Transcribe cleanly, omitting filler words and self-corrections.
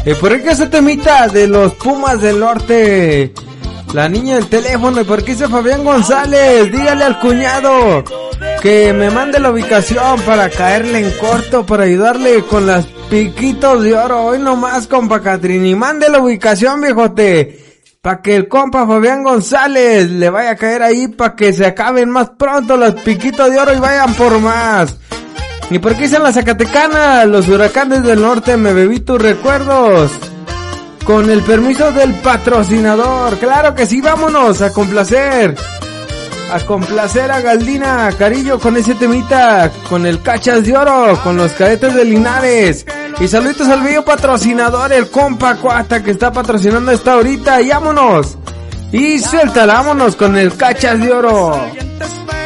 ¿Por qué ese temita de los Pumas del Norte? La niña del teléfono, ¿y por qué dice Fabián González? Dígale al cuñado que me mande la ubicación para caerle en corto, para ayudarle con las piquitos de oro. Hoy nomás, compa Catrini, mande la ubicación, viejote, para que el compa Fabián González le vaya a caer ahí, para que se acaben más pronto las piquitos de oro y vayan por más. ¿Y por qué dicen la Zacatecana? Los huracanes del norte, me bebí tus recuerdos. Con el permiso del patrocinador. Claro que sí, vámonos a complacer. A complacer a Galdina Carillo con ese temita. Con el Cachas de Oro. Con los Cadetes de Linares. Y saluditos al bello patrocinador, el compa Cuata, que está patrocinando esta horita. Y vámonos. Y suéltala, vámonos con el Cachas de Oro.